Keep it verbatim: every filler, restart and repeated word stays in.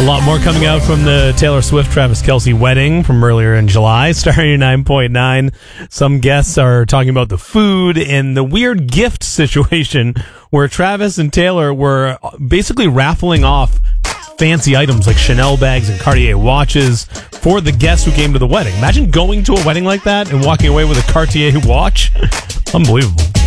A lot more coming out from the Taylor Swift-Travis Kelce wedding from earlier in July. Star ninety-nine point nine. Some guests are talking about the food and the weird gift situation where Travis and Taylor were basically raffling off fancy items like Chanel bags and Cartier watches for the guests who came to the wedding. Imagine going to a wedding like that and walking away with a Cartier watch. Unbelievable.